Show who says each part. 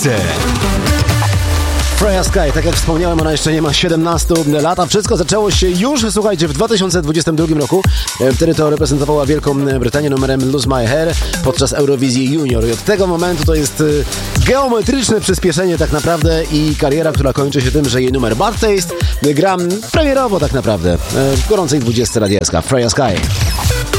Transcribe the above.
Speaker 1: Freya Sky, tak jak wspomniałem, ona jeszcze nie ma 17 lat, a wszystko zaczęło się już, słuchajcie, w 2022 roku. Wtedy to reprezentowała Wielką Brytanię numerem Lose My Hair podczas Eurowizji Junior. I od tego momentu to jest geometryczne przyspieszenie tak naprawdę i kariera, która kończy się tym, że jej numer Bad Taste gra premierowo tak naprawdę w gorącej 20 Radia SK. Freya Sky.